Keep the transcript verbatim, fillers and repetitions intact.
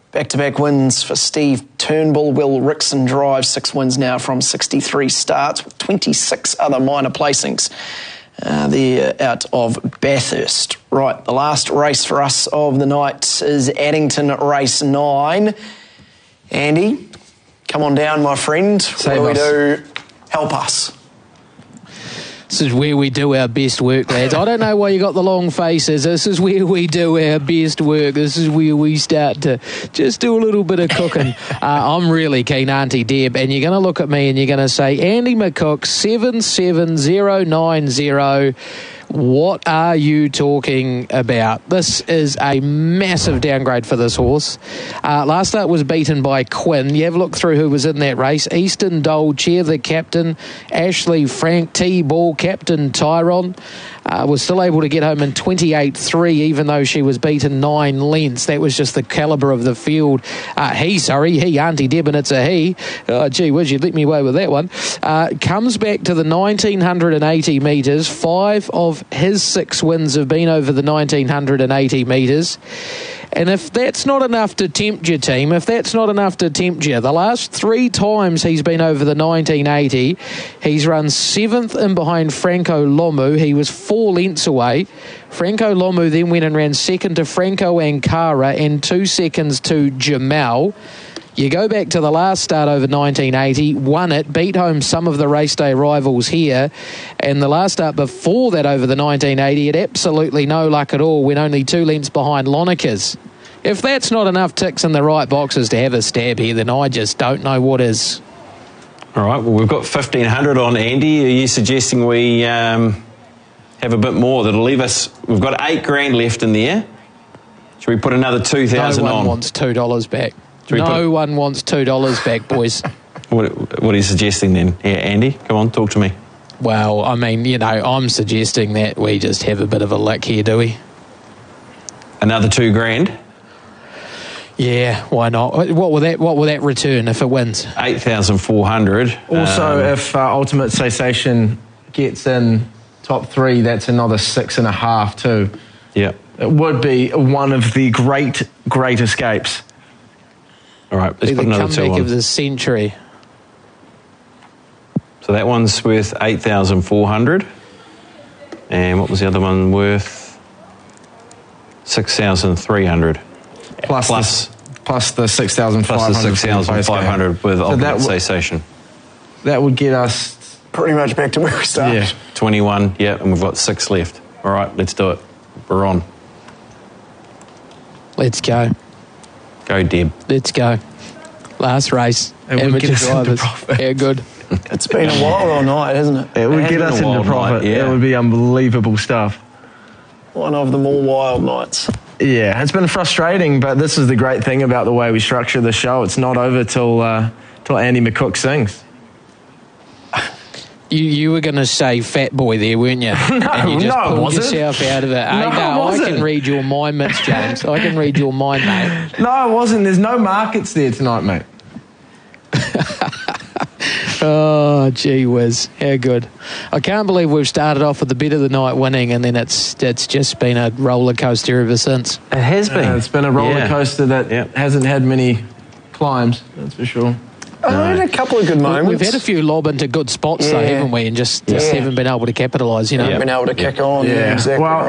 Back-to-back wins for Steve Turnbull. Will Rickson drives six wins now from sixty-three starts, with twenty-six other minor placings. Uh, they're out of Bathurst. Right, the last race for us of the night is Addington Race nine. Andy, come on down, my friend. Save what do us. we do? Help us. This is where we do our best work, lads. I don't know why you got the long faces. This is where we do our best work. This is where we start to just do a little bit of cooking. uh, I'm really keen, Auntie Deb, and you're going to look at me and you're going to say, Andy McCook, seven seven zero nine zero. What are you talking about? This is a massive downgrade for this horse. Uh, last start was beaten by Quinn. You have a look through who was in that race. Easton Dole, Chair the captain. Ashley Frank, T-Ball, Captain Tyron. Uh, was still able to get home in twenty-eight three, even though she was beaten nine lengths. That was just the calibre of the field. Uh, he, sorry, he, Auntie Deb, and it's a he. Oh, gee whiz, you let me away with that one. Uh, comes back to the nineteen eighty metres. Five of his six wins have been over the nineteen eighty metres. And if that's not enough to tempt your team, if that's not enough to tempt you, the last three times he's been over the nineteen eighty, he's run seventh in behind Franco Lomu. He was four lengths away. Franco Lomu then went and ran second to Franco Ankara and two seconds to Jamal. You go back to the last start over nineteen eighty, won it, beat home some of the race day rivals here, and the last start before that over the nineteen eighty, had absolutely no luck at all, went only two lengths behind Lonicas. If that's not enough ticks in the right boxes to have a stab here, then I just don't know what is. All right, well, we've got fifteen hundred on Andy. Are you suggesting we um, have a bit more that'll leave us? We've got eight grand left in there. Should we put another two thousand on? No one on? wants two dollars back. No put... one wants two dollars back, boys. what, what are you suggesting then? Yeah, Andy, come on, talk to me. Well, I mean, you know, I'm suggesting that we just have a bit of a lick here, do we? Another two grand? Yeah, why not? What will that What will that return if it wins? Eight thousand four hundred. Also, um, if uh, Ultimate Cessation gets in top three, that's another six and a half too. Yeah, it would be one of the great, great escapes. All right, let's be put the another two on. comeback of the century. So that one's worth eight thousand four hundred, and what was the other one worth? Six thousand three hundred. Plus, plus, the, plus the six thousand five hundred. Plus the six thousand five hundred with so Ultimate Cessation. That would get us pretty much back to where we started. Yeah, twenty-one. Yeah, and we've got six left. All right, let's do it. We're on. Let's go. Go, Deb. Let's go. Last race. It would get us into profit. Yeah, good. It's been a wild all night, hasn't it? It would It get has us been a into wild profit. night, yeah. It would be unbelievable stuff. One of the more wild nights. Yeah, it's been frustrating, but this is the great thing about the way we structure the show. It's not over till uh, till Andy McCook sings. You you were going to say fat boy there, weren't you? No, and you just no, pulled wasn't. yourself out of it. Hey, No, no, I I wasn't. can read your mind, Mitch James. I can read your mind, mate. No, it wasn't. There's no markets there tonight, mate. Oh, gee whiz. How good. I can't believe we've started off with the bet of the night winning, and then it's it's just been a roller coaster ever since. It has been. Uh, it's been a roller Yeah. coaster that Yeah. hasn't had many climbs, that's for sure. I had a couple of good moments. We've had a few lob into good spots, though, Yeah. haven't we? And just, just Yeah. haven't been able to capitalise, you know. Been able to kick on. Yeah. Exactly. Well,